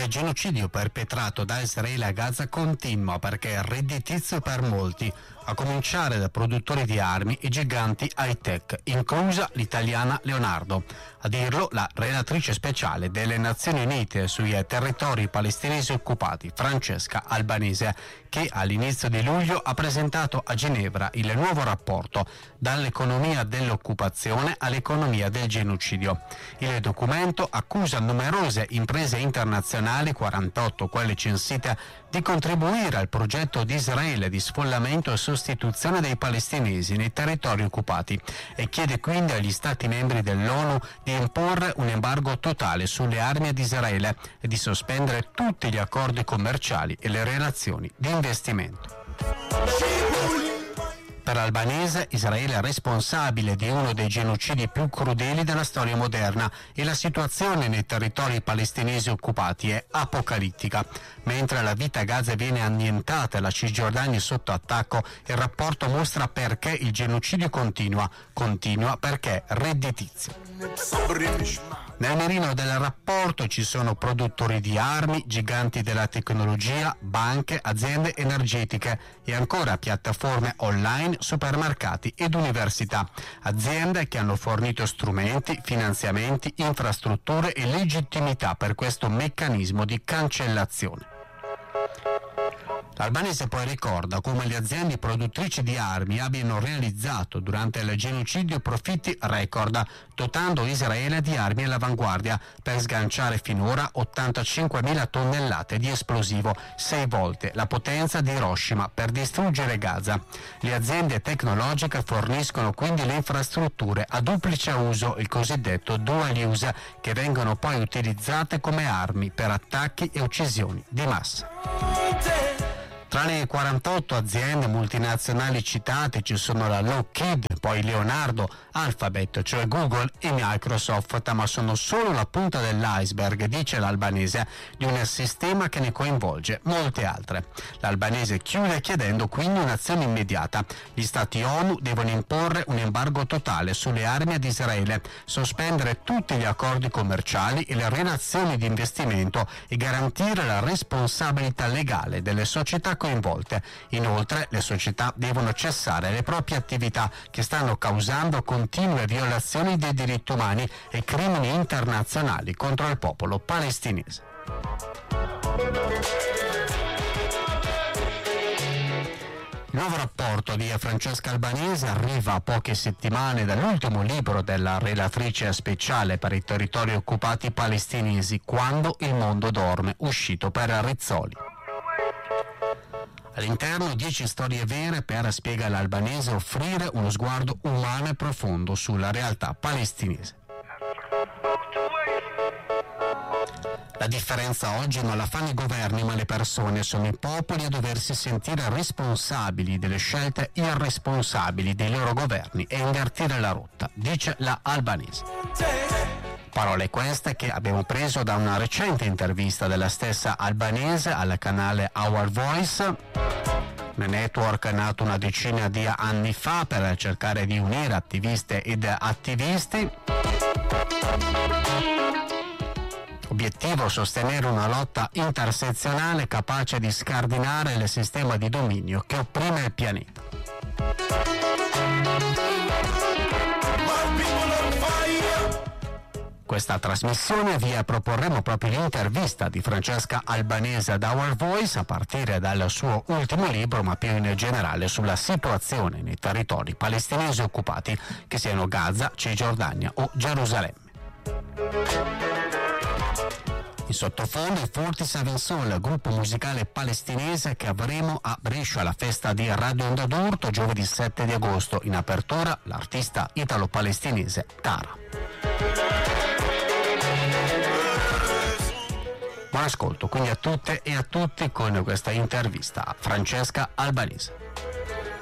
Il genocidio perpetrato da Israele a Gaza continua perché è redditizio per molti, a cominciare da produttori di armi e giganti high-tech, inclusa l'italiana Leonardo. A dirlo la relatrice speciale delle Nazioni Unite sui territori palestinesi occupati, Francesca Albanese, che all'inizio di luglio ha presentato a Ginevra il nuovo rapporto Dall'economia dell'occupazione all'economia del genocidio. Il documento accusa numerose imprese internazionali, 48 quelle censite, di contribuire al progetto di Israele di sfollamento e sostituzione dei palestinesi nei territori occupati e chiede quindi agli Stati membri dell'ONU di imporre un embargo totale sulle armi ad Israele e di sospendere tutti gli accordi commerciali e le relazioni di investimento. Per Albanese, Israele è responsabile di uno dei genocidi più crudeli della storia moderna e la situazione nei territori palestinesi occupati è apocalittica. Mentre la vita a Gaza viene annientata e la Cisgiordania è sotto attacco, il rapporto mostra perché il genocidio continua perché è redditizio. Nel mirino del rapporto ci sono produttori di armi, giganti della tecnologia, banche, aziende energetiche e ancora piattaforme online, supermercati ed università, aziende che hanno fornito strumenti, finanziamenti, infrastrutture e legittimità per questo meccanismo di cancellazione. L'Albanese poi ricorda come le aziende produttrici di armi abbiano realizzato durante il genocidio profitti record, dotando Israele di armi all'avanguardia per sganciare finora 85.000 tonnellate di esplosivo, 6 volte la potenza di Hiroshima, per distruggere Gaza. Le aziende tecnologiche forniscono quindi le infrastrutture a duplice uso, il cosiddetto dual use, che vengono poi utilizzate come armi per attacchi e uccisioni di massa. Tra le 48 aziende multinazionali citate ci sono la Lockheed, poi Leonardo, Alphabet, cioè Google e Microsoft, ma sono solo la punta dell'iceberg, dice l'Albanese, di un sistema che ne coinvolge molte altre. L'Albanese chiude chiedendo quindi un'azione immediata. Gli Stati ONU devono imporre un embargo totale sulle armi ad Israele, sospendere tutti gli accordi commerciali e le relazioni di investimento e garantire la responsabilità legale delle società coinvolte. Inoltre, le società devono cessare le proprie attività che stanno causando continue violazioni dei diritti umani e crimini internazionali contro il popolo palestinese. Il nuovo rapporto di Francesca Albanese arriva a poche settimane dall'ultimo libro della relatrice speciale per i territori occupati palestinesi, Quando il mondo dorme, uscito per Rizzoli. All'interno 10 storie vere per, spiega l'Albanese, offrire uno sguardo umano e profondo sulla realtà palestinese. La differenza oggi non la fanno i governi ma le persone, sono i popoli a doversi sentire responsabili delle scelte irresponsabili dei loro governi e invertire la rotta, dice la Albanese. Parole queste che abbiamo preso da una recente intervista della stessa Albanese al canale Our Voice, un network nato una decina di anni fa per cercare di unire attiviste ed attivisti. Obiettivo: sostenere una lotta intersezionale capace di scardinare il sistema di dominio che opprime il pianeta. Questa trasmissione vi proporremo proprio l'intervista di Francesca Albanese ad Our Voice a partire dal suo ultimo libro, ma più in generale sulla situazione nei territori palestinesi occupati, che siano Gaza, Cisgiordania o Gerusalemme. In sottofondo il 47 Soul, gruppo musicale palestinese che avremo a Brescia alla festa di Radio Onda d'Urto giovedì 7 di agosto. In apertura l'artista italo-palestinese Tara. Buon ascolto quindi a tutte e a tutti con questa intervista a Francesca Albanese.